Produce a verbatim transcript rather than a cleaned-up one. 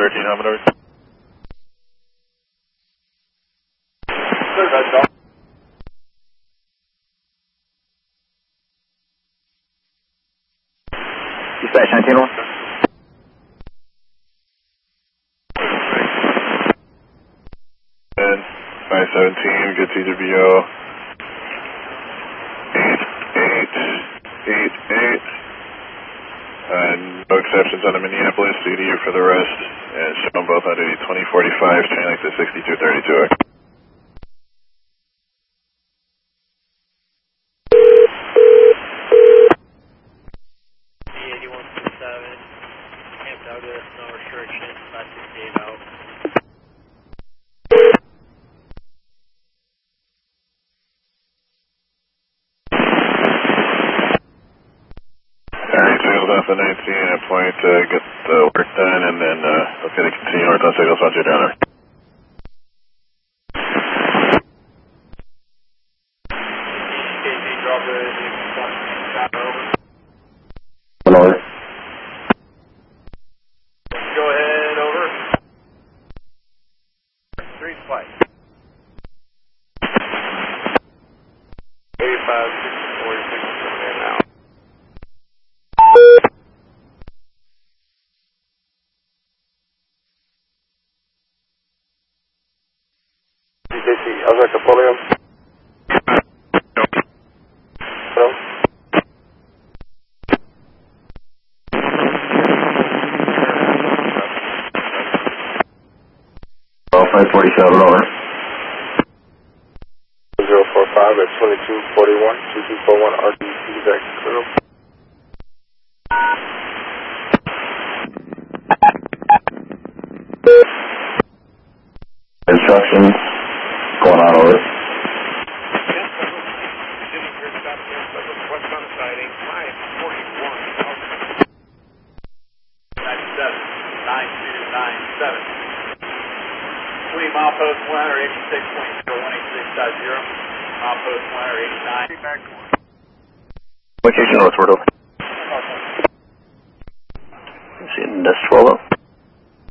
thirteen, how many? Dispatch nineteen one. And five seventeen, good T W O. eight eight eight eight. Uh, no exceptions on the Minneapolis, C D U for the rest. And show them both on duty, twenty forty-five, turning like to sixty-two thirty-two. eighty-one twenty-seven, Camp Douglas, no restrictions, five sixty-eight out. Alright, signals off the nineteen at point, uh, get the work done, and then, uh, okay, to continue north on signals once you're down there. One over. Go ahead, over. Three flight. eighty-five, sixty, forty-six, coming in now. D K C, Ozark Napoleon. Hello? five forty-seven over. zero four five at twenty-two forty-one, two two four one, R D C, back to clear. Instructions going on over. ninety-seven, nine two nine seven. Between milepost one or eighty-six point zero one eight six dot zero, milepost one or eighty-nine. Location northward over. See, Nest twelve up.